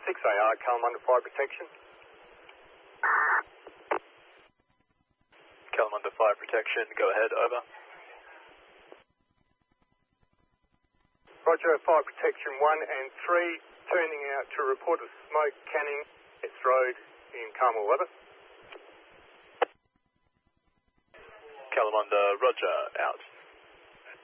6AR, Kalamunda Fire Protection. Kalamunda Fire Protection, go ahead, over. Roger, Fire Protection 1 and 3, turning out to report a smoke canning S Road in Carmel Weather. Kalamunda, roger, out.